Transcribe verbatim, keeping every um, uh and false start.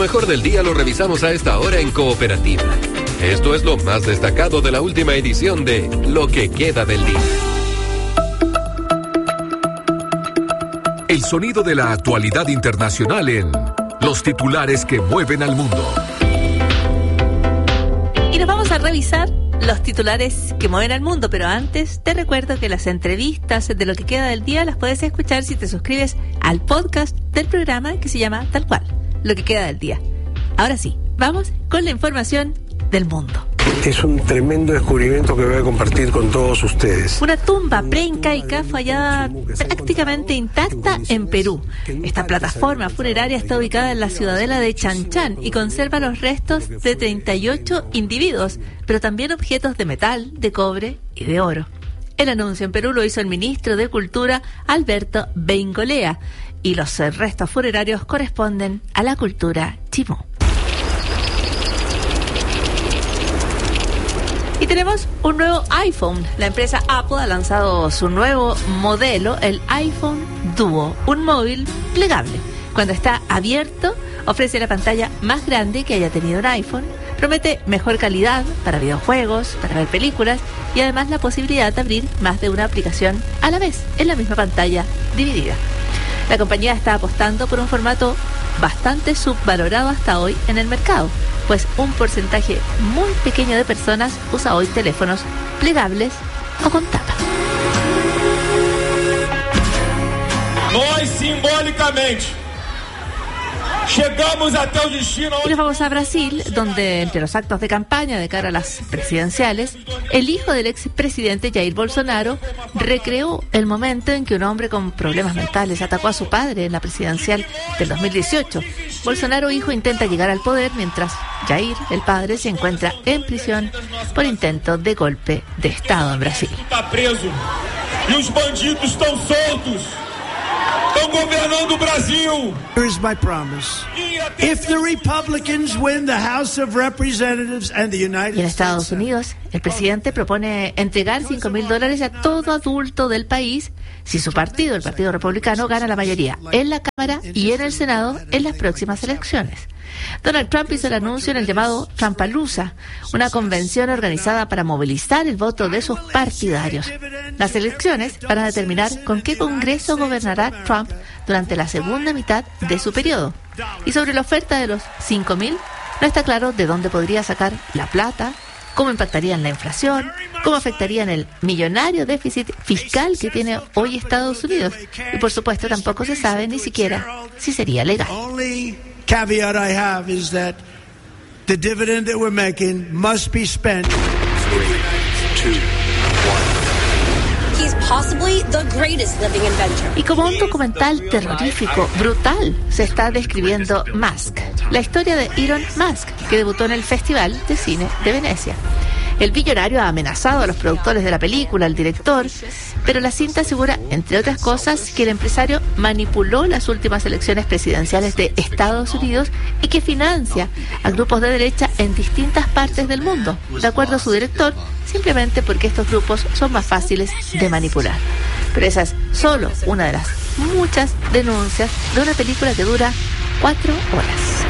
mejor del día lo revisamos a esta hora en Cooperativa. Esto es lo más destacado de la última edición de Lo que queda del día. El sonido de la actualidad internacional en Los titulares que mueven al mundo. Y nos vamos a revisar los titulares que mueven al mundo, pero antes te recuerdo que las entrevistas de Lo que queda del día las puedes escuchar si te suscribes al podcast del programa que se llama tal cual, Lo que queda del día. Ahora sí, vamos con la información del mundo. Es un tremendo descubrimiento que voy a compartir con todos ustedes. Una tumba preincaica fue hallada prácticamente intacta en Perú. Esta plataforma funeraria está ubicada en la ciudadela de Chanchán y conserva los restos de treinta y ocho individuos, pero también objetos de metal, de cobre y de oro. El anuncio en Perú lo hizo el ministro de Cultura, Alberto Beingolea, y los restos funerarios corresponden a la cultura chimú. Y tenemos un nuevo iPhone. La empresa Apple ha lanzado su nuevo modelo, el iPhone Duo, un móvil plegable. Cuando está abierto, ofrece la pantalla más grande que haya tenido un iPhone, promete mejor calidad para videojuegos, para ver películas y además la posibilidad de abrir más de una aplicación a la vez en la misma pantalla dividida. La compañía está apostando por un formato bastante subvalorado hasta hoy en el mercado, pues un porcentaje muy pequeño de personas usa hoy teléfonos plegables o con tapa. Nós simbolicamente llegamos hasta el destino. Y nos vamos a Brasil, donde entre los actos de campaña de cara a las presidenciales, el hijo del expresidente Jair Bolsonaro recreó el momento en que un hombre con problemas mentales atacó a su padre en la presidencial del dos mil dieciocho. Bolsonaro hijo intenta llegar al poder mientras Jair, el padre, se encuentra en prisión por intento de golpe de Estado en Brasil. Está preso y los bandidos están soltos. Están gobernando Brasil. Here's my promise. If the Republicans win the House of Representatives and the United Y en Estados Unidos, el presidente propone entregar cinco mil dólares a todo adulto del país si su partido, el Partido Republicano, gana la mayoría en la Cámara y en el Senado en las próximas elecciones. Donald Trump hizo el anuncio en el llamado Trumpalooza, una convención organizada para movilizar el voto de sus partidarios. Las elecciones van a determinar con qué Congreso gobernará Trump durante la segunda mitad de su periodo. Y sobre la oferta de los cinco mil, no está claro de dónde podría sacar la plata, cómo impactaría en la inflación, cómo afectaría en el millonario déficit fiscal que tiene hoy Estados Unidos. Y por supuesto tampoco se sabe ni siquiera si sería legal. caveat I have is that the dividend that we're making must be spent. Three, two, one. He's possibly the greatest living inventor. Y como un documental terrorífico, brutal, se está describiendo Musk, la historia de Elon Musk, que debutó en el Festival de Cine de Venecia. El billonario ha amenazado a los productores de la película, al director, pero la cinta asegura, entre otras cosas, que el empresario manipuló las últimas elecciones presidenciales de Estados Unidos y que financia a grupos de derecha en distintas partes del mundo, de acuerdo a su director, simplemente porque estos grupos son más fáciles de manipular. Pero esa es solo una de las muchas denuncias de una película que dura cuatro horas.